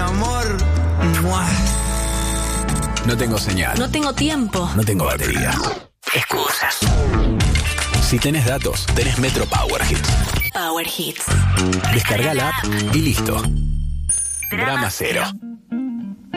amor. ¡Mua! No tengo señal. No tengo tiempo. No tengo batería. Excusas. Si tenés datos, tenés Metro Power Hits. Power Hits. Descarga la app y listo. Drama cero.